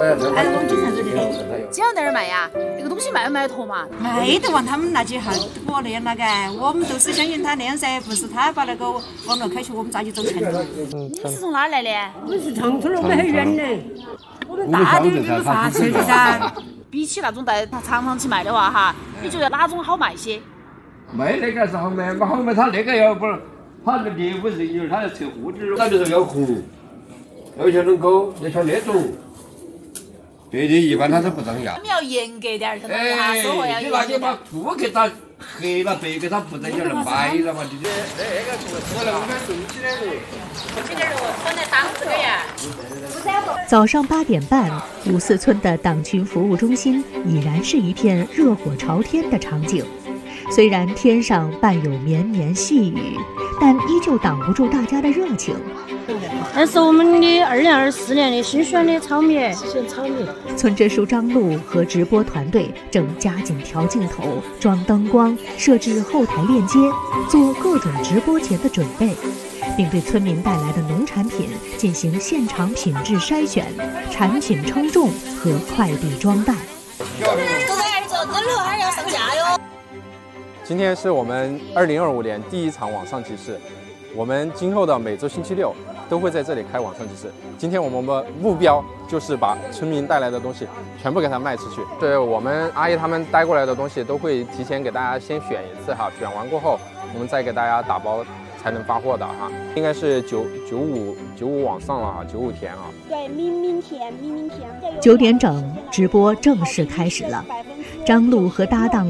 还有我们经常走的。 经常在那儿卖呀？这个东西卖不卖得脱嘛？ 卖得完，他们那几号我那样那个，我们都是相信他那样噻，不是他把那个网络开去，我们咋就挣钱了？ 你是从哪儿来的？ 我们是长春的，我们很远的，我们大点就是发车的噻。 比起那种在常常去卖的话哈，你觉得哪种好卖些？ 卖那个是好卖，不好卖他那个要不是他的业务是有他要测户质，他就是要红，要像能够要像那种，别的一般他是不张牙。 他们要严格点儿，相当于哈，收获要你那你把顾客他黑了白给他不在这儿买了嘛？你这那个我那我们动起来了。 这点肉放在当这个呀。 早上8点半，54村的党群服务中心已然是一片热火朝天的场景。虽然天上伴有绵绵细雨，但依旧挡不住大家的热情。 那是我们的2024年的新选的炒米， 村支书张璐和直播团队正加紧调镜头、装灯光、设置后台链接，做各种直播前的准备，并对村民带来的农产品进行现场品质筛选、产品称重和快递装袋。 这个儿子跟刘还要上架哟。 今天是我们2025年第一场网上集市，我们今后的每周星期六都会在这里开网上集市。今天我们的目标就是把村民带来的东西全部给它卖出去。对，我们阿姨他们带过来的东西都会提前给大家先选一次哈，选完过后我们再给大家打包才能发货的哈。应该是95往上了哈，95天啊。 对，明天 9点整，直播正式开始了。张璐和搭档